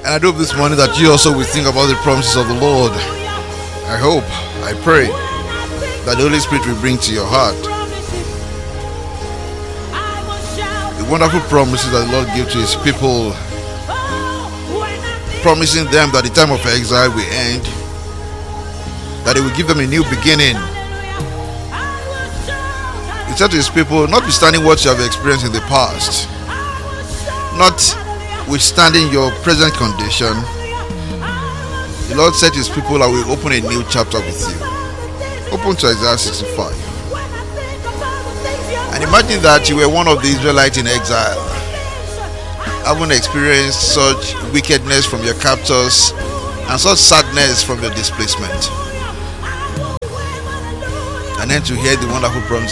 And I hope this morning that you also will think about the promises of the Lord. I hope, I pray that the Holy Spirit will bring to your heart the wonderful promises that the Lord gives to His people, promising them that the time of exile will end, that He will give them a new beginning. He said to His people, notwithstanding what you have experienced in the past, notwithstanding your present condition, the Lord said to His people, I will open a new chapter with you. Open to Isaiah 65. And imagine that you were one of the Israelites in exile, having experienced such wickedness from your captors and such sadness from your displacement. And then to hear the wonderful promises